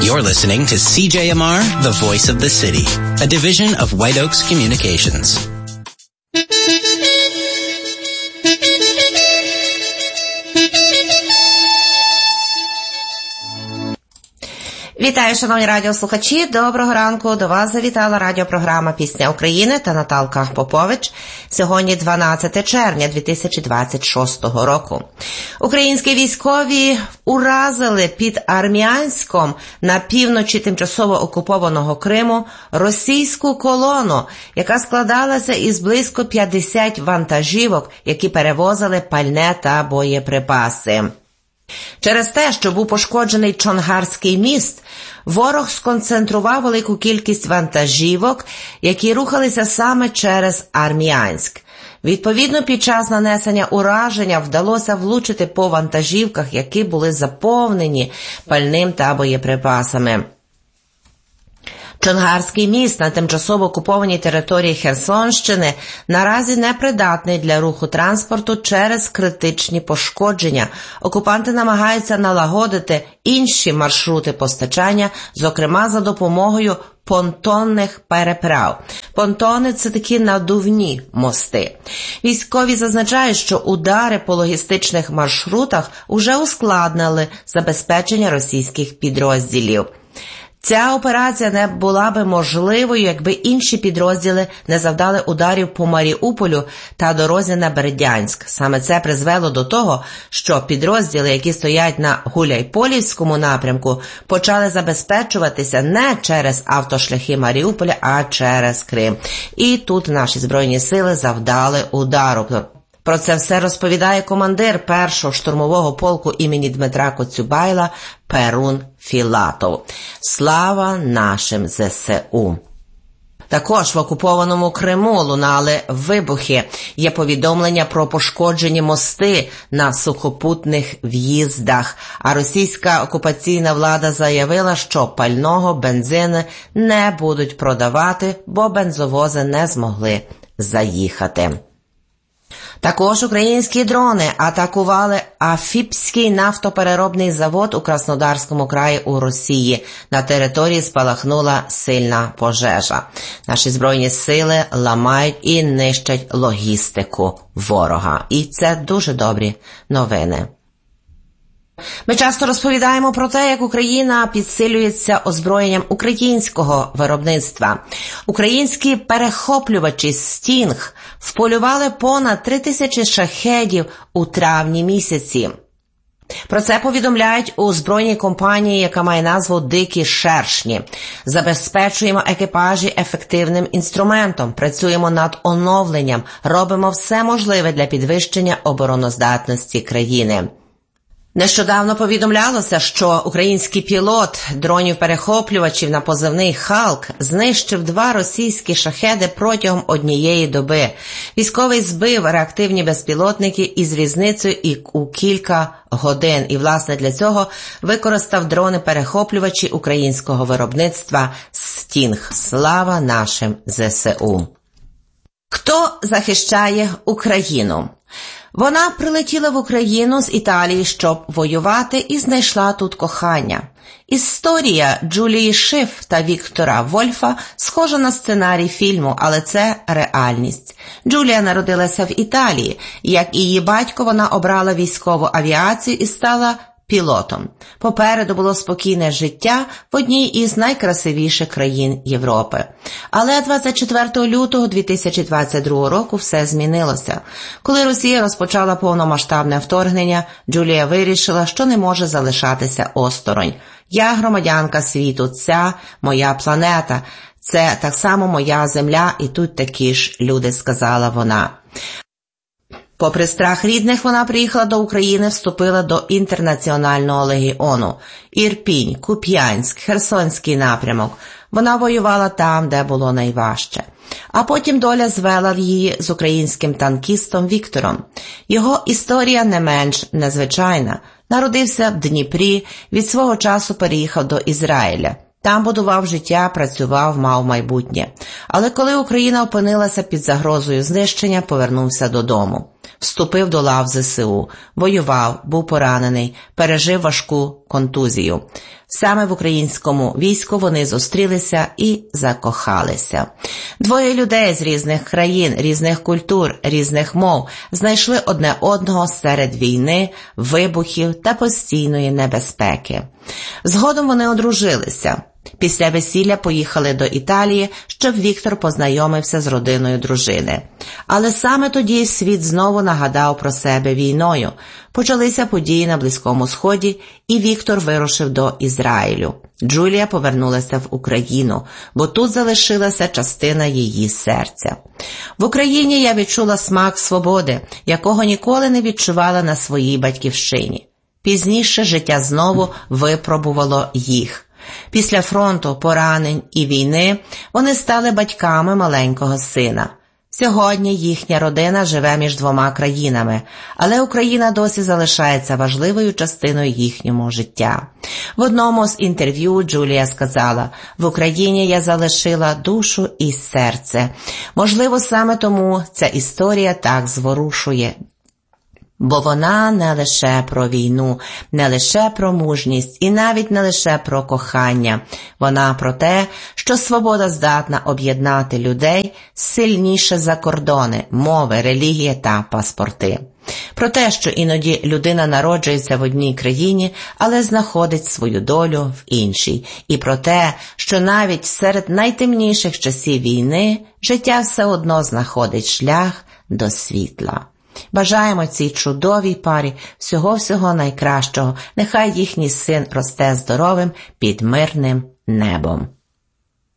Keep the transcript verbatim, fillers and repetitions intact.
You're listening to C J M R, the voice of the city, a division of White Oaks Communications. Вітаю, шановні радіослухачі. Доброго ранку. До вас завітала радіопрограма «Пісня України» та Наталка Попович. Сьогодні дванадцяте червня дві тисячі двадцять шостого року. Українські військові уразили під Армянськом на півночі тимчасово окупованого Криму російську колону, яка складалася із близько п'ятдесят вантажівок, які перевозили пальне та боєприпаси. Через те, що був пошкоджений Чонгарський міст, ворог сконцентрував велику кількість вантажівок, які рухалися саме через Армянськ. Відповідно, під час нанесення ураження вдалося влучити по вантажівках, які були заповнені пальним та боєприпасами. Чонгарський міст на тимчасово окупованій території Херсонщини наразі непридатний для руху транспорту через критичні пошкодження. Окупанти намагаються налагодити інші маршрути постачання, зокрема за допомогою понтонних переправ. Понтони – це такі надувні мости. Військові зазначають, що удари по логістичних маршрутах уже ускладнили забезпечення російських підрозділів. Ця операція не була би можливою, якби інші підрозділи не завдали ударів по Маріуполю та дорозі на Бердянськ. Саме це призвело до того, що підрозділи, які стоять на Гуляйполівському напрямку, почали забезпечуватися не через автошляхи Маріуполя, а через Крим. І тут наші Збройні сили завдали удару. Про це все розповідає командир першого штурмового полку імені Дмитра Коцюбайла Перун Філатов. Слава нашим зе се у! Також в окупованому Криму лунали вибухи. Є повідомлення про пошкоджені мости на сухопутних в'їздах. А російська окупаційна влада заявила, що пального, бензину не будуть продавати, бо бензовози не змогли заїхати. Також українські дрони атакували Афіпський нафтопереробний завод у Краснодарському краї у Росії. На території спалахнула сильна пожежа. Наші Збройні сили ламають і нищать логістику ворога. І це дуже добрі новини. Ми часто розповідаємо про те, як Україна підсилюється озброєнням українського виробництва. Українські перехоплювачі «Стінг» вполювали понад три тисячі шахедів у травні місяці. Про це повідомляють у збройній компанії, яка має назву «Дикі шершні». Забезпечуємо екіпажі ефективним інструментом, працюємо над оновленням, робимо все можливе для підвищення обороноздатності країни. Нещодавно повідомлялося, що український пілот дронів-перехоплювачів на позивний «Халк» знищив два російські шахеди протягом однієї доби. Військовий збив реактивні безпілотники із різницею і у кілька годин. І, власне, для цього використав дрони-перехоплювачі українського виробництва «Стінг». Слава нашим зе се у! Хто захищає Україну? Вона прилетіла в Україну з Італії, щоб воювати, і знайшла тут кохання. Історія Джулії Шиф та Віктора Вольфа схожа на сценарій фільму, але це реальність. Джулія народилася в Італії. Як і її батько, вона обрала військову авіацію і стала пілотом. Попереду було спокійне життя в одній із найкрасивіших країн Європи. Але двадцять четвертого лютого дві тисячі двадцять другого року все змінилося. Коли Росія розпочала повномасштабне вторгнення, Джулія вирішила, що не може залишатися осторонь. «Я громадянка світу, ця моя планета, це так само моя земля, і тут такі ж люди», – сказала вона. Попри страх рідних, вона приїхала до України, вступила до Інтернаціонального легіону. Ірпінь, Куп'янськ, Херсонський напрямок. Вона воювала там, де було найважче. А потім доля звела її з українським танкістом Віктором. Його історія не менш незвичайна. Народився в Дніпрі, від свого часу переїхав до Ізраїля. Там будував життя, працював, мав майбутнє. Але коли Україна опинилася під загрозою знищення, повернувся додому. Вступив до лав зе се у, воював, був поранений, пережив важку контузію. Саме в українському війську вони зустрілися і закохалися. Двоє людей з різних країн, різних культур, різних мов знайшли одне одного серед війни, вибухів та постійної небезпеки. Згодом вони одружилися. Після весілля поїхали до Італії, щоб Віктор познайомився з родиною дружини. Але саме тоді світ знову нагадав про себе війною. Почалися події на Близькому Сході, і Віктор вирушив до Ізраїлю. Джулія повернулася в Україну, бо тут залишилася частина її серця. В Україні я відчула смак свободи, якого ніколи не відчувала на своїй батьківщині. Пізніше життя знову випробувало їх. Після фронту, поранень і війни вони стали батьками маленького сина. Сьогодні їхня родина живе між двома країнами, але Україна досі залишається важливою частиною їхнього життя. В одному з інтерв'ю Джулія сказала: «В Україні я залишила душу і серце. Можливо, саме тому ця історія так зворушує». Бо вона не лише про війну, не лише про мужність і навіть не лише про кохання. Вона про те, що свобода здатна об'єднати людей сильніше за кордони, мови, релігії та паспорти. Про те, що іноді людина народжується в одній країні, але знаходить свою долю в іншій. І про те, що навіть серед найтемніших часів війни життя все одно знаходить шлях до світла. Бажаємо цій чудовій парі всього-всього найкращого. Нехай їхній син росте здоровим під мирним небом.